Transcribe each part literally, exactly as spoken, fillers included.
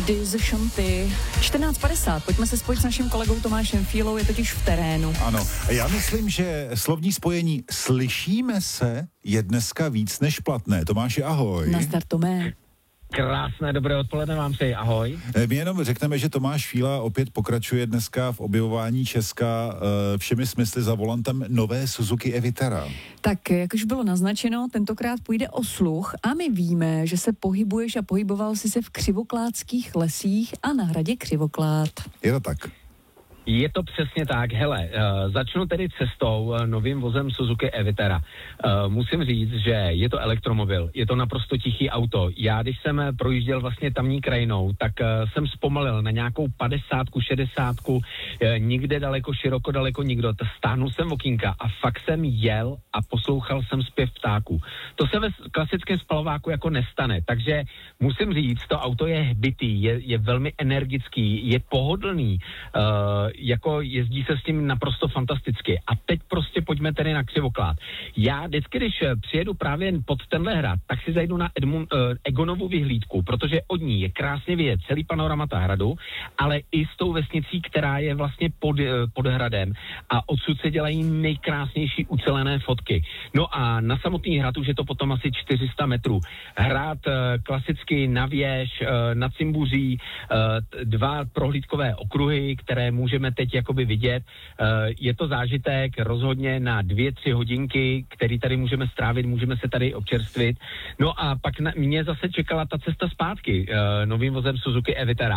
Diz Shanty. čtrnáct padesát, pojďme se spojit s naším kolegou Tomášem Fílou, je totiž v terénu. Ano, já myslím, že slovní spojení slyšíme se je dneska víc než platné. Tomáši, ahoj. Nazdar, Tomé. Krásné dobré odpoledne vám přeji, ahoj. My jenom řekneme, že Tomáš Fíla opět pokračuje dneska v objevování Česka všemi smysly za volantem nové Suzuki Evitera. Tak, jak už bylo naznačeno, tentokrát půjde o sluch a my víme, že se pohybuješ a pohyboval jsi se v křivoklátských lesích a na hradě Křivoklád. Je to tak? Je to přesně tak. Hele, uh, začnu tedy cestou uh, novým vozem Suzuki Evitera. Uh, musím říct, že je to elektromobil, je to naprosto tichý auto. Já, když jsem projížděl vlastně tamní krajinou, tak uh, jsem zpomalil na nějakou padesátku, šedesátku, uh, nikde daleko, široko daleko nikdo. Stáhnul jsem okýnka a fakt jsem jel a poslouchal jsem zpěv ptáků. To se ve klasickém spalováku jako nestane, takže musím říct, to auto je hbitý, je, je velmi energický, je pohodlný, uh, jako jezdí se s tím naprosto fantasticky. A teď prostě pojďme tedy na Křivoklád. Já vždycky, když přijedu právě pod tenhle hrad, tak si zajdu na Edmund, uh, Egonovu vyhlídku, protože od ní je krásně vidět celý panoramata hradu, ale i s tou vesnicí, která je vlastně pod, uh, pod hradem a odsud se dělají nejkrásnější ucelené fotky. No a na samotný hrad už je to potom asi čtyři sta metrů. Hrad uh, klasicky na věž, uh, na cimbuří, uh, dva prohlídkové okruhy, které můžeme teď jakoby vidět. Je to zážitek rozhodně na dvě, tři hodinky, který tady můžeme strávit, můžeme se tady občerstvit. No a pak na, mě zase čekala ta cesta zpátky novým vozem Suzuki Evitera.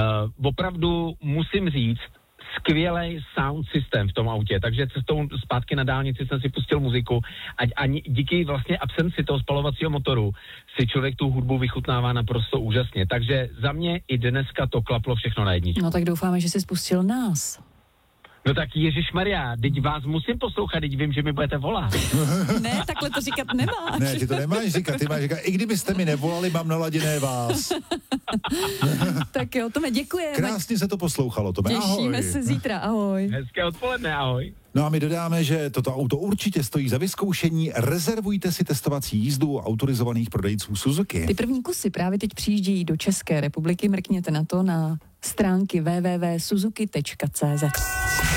Opravdu musím říct, skvělý sound systém v tom autě, takže cestou zpátky na dálnici jsem si pustil muziku a ani díky vlastně absenci toho spalovacího motoru si člověk tu hudbu vychutnává naprosto úžasně. Takže za mě i dneska to klaplo všechno na jedničku. No tak doufáme, že jsi spustil nás. No tak Ježišmarja, teď vás musím poslouchat, teď vím, že mi budete volat. Ne, takhle to říkat nemáš. Ne, ty to nemáš říkat, ty máš říkat, i kdybyste mi nevolali, mám naladěné vás. Tak jo, Tome, děkujeme. Krásně se to poslouchalo, Tome, ahoj. Těšíme se zítra, ahoj. Hezké odpoledne, ahoj. No a my dodáme, že toto auto určitě stojí za vyzkoušení. Rezervujte si testovací jízdu u autorizovaných prodejců Suzuki. Ty první kusy právě teď přijíždějí do České republiky, mrkněte na to na stránky w w w tečka suzuki tečka c z.